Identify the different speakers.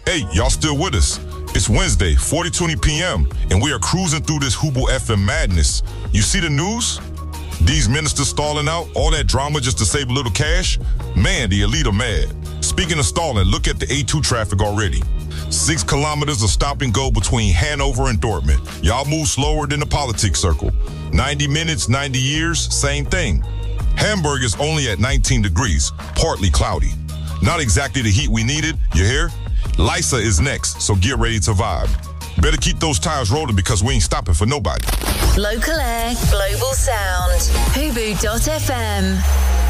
Speaker 1: Hey, y'all still with us? It's Wednesday, 40:20 p.m., and we are cruising through this Hubo FM madness. You see the news? These ministers stalling out, all that drama just to save a little cash? Man, the elite are mad. Speaking of stalling, look at the A2 traffic already. 6 kilometers of stop and go between Hanover and Dortmund. Y'all move slower than the politics circle. 90 minutes, 90 years, same thing. Hamburg is only at 19 degrees, partly cloudy. Not exactly the heat we needed, you hear? Lysa is next, so get ready to vibe. Better keep those tires rolling because we ain't stopping for nobody.
Speaker 2: Local air, global sound. Hubu.fm.